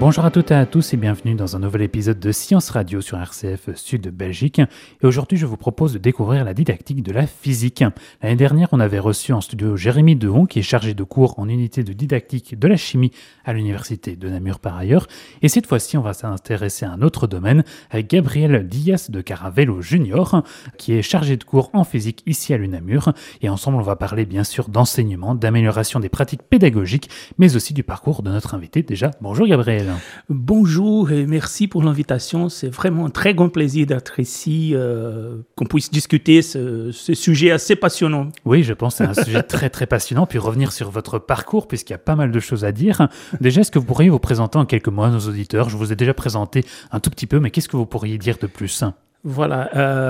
Bonjour à toutes et à tous et bienvenue dans un nouvel épisode de Science Radio sur RCF Sud Belgique. Et aujourd'hui, je vous propose de découvrir la didactique de la physique. L'année dernière, on avait reçu en studio Jérémy Dehon, qui est chargé de cours en unité de didactique de la chimie à l'université de Namur par ailleurs. Et cette fois-ci, on va s'intéresser à un autre domaine avec Gabriel Dias de Caravello Junior, qui est chargé de cours en physique ici à l'UNamur. Et ensemble, on va parler bien sûr d'enseignement, d'amélioration des pratiques pédagogiques, mais aussi du parcours de notre invité. Déjà, bonjour Gabriel. Bonjour et merci pour l'invitation. C'est vraiment un très grand plaisir d'être ici, qu'on puisse discuter ce sujet assez passionnant. Oui, je pense que c'est un sujet très très passionnant. Puis revenir sur votre parcours, puisqu'il y a pas mal de choses à dire. Déjà, est-ce que vous pourriez vous présenter en quelques mots à nos auditeurs ? Je vous ai déjà présenté un tout petit peu, mais qu'est-ce que vous pourriez dire de plus ? Voilà,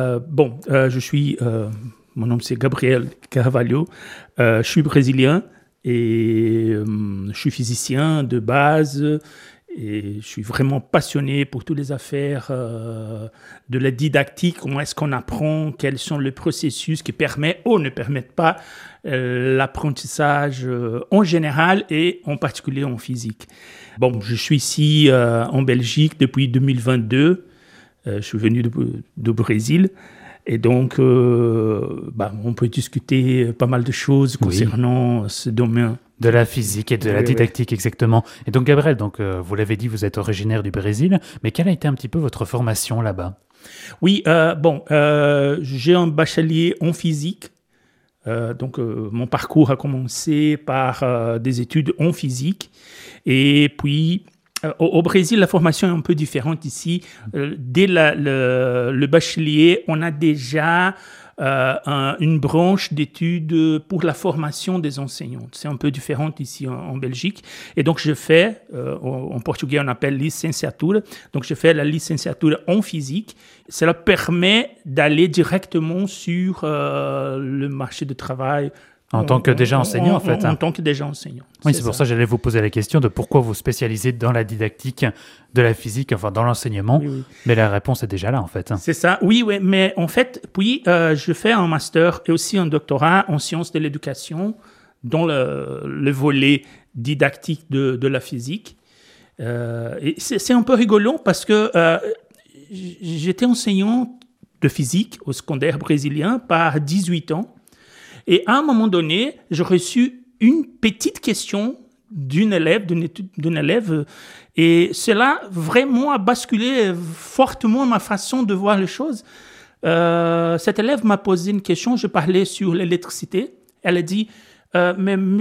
mon nom c'est Gabriel Carvalho, je suis brésilien et je suis physicien de base. Et je suis vraiment passionné pour toutes les affaires de la didactique, comment est-ce qu'on apprend, quels sont les processus qui permettent ou ne permettent pas l'apprentissage en général et en particulier en physique. Bon, je suis ici en Belgique depuis 2022, je suis venu du Brésil. Et donc, on peut discuter pas mal de choses concernant ce domaine. De la physique et de la didactique, exactement. Et donc, Gabriel, vous l'avez dit, vous êtes originaire du Brésil, mais quelle a été un petit peu votre formation là-bas ? Oui, j'ai un bachelier en physique. Mon parcours a commencé par des études en physique. Et puis, au Brésil, la formation est un peu différente ici. Dès le bachelier, on a déjà une branche d'études pour la formation des enseignants. C'est un peu différent ici en Belgique. Et donc, je fais, en portugais, on appelle licenciatura. Donc, je fais la licenciatura en physique. Cela permet d'aller directement sur le marché du travail. En tant que déjà enseignant, en fait. En tant que déjà enseignant. Oui, c'est pour ça que j'allais vous poser la question de pourquoi vous spécialisez dans la didactique de la physique, enfin dans l'enseignement. Oui. Mais la réponse est déjà là, en fait. C'est ça, oui, mais en fait, puis je fais un master et aussi un doctorat en sciences de l'éducation dans le volet didactique de la physique. Et c'est un peu rigolo parce que j'étais enseignant de physique au secondaire brésilien par 18 ans. Et à un moment donné, j'ai reçu une petite question d'une élève, et cela vraiment a basculé fortement ma façon de voir les choses. Cette élève m'a posé une question, je parlais sur l'électricité. Elle a dit « Mais